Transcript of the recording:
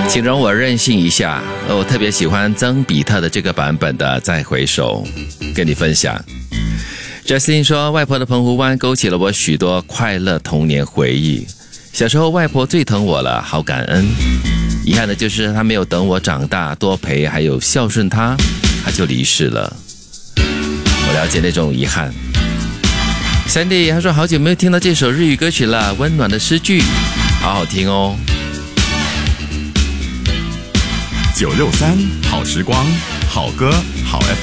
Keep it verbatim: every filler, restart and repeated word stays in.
请容我任性一下，我特别喜欢曾比特的这个版本的《再回首》，跟你分享。Justin 说，外婆的澎湖湾勾起了我许多快乐童年回忆。小时候外婆最疼我了，好感恩。遗憾的就是她没有等我长大，多陪还有孝顺她，她就离世了。我了解那种遗憾。Sandy 他说好久没有听到这首日语歌曲了，温暖的诗句，好好听哦。 九六三好时光，好歌好 F M。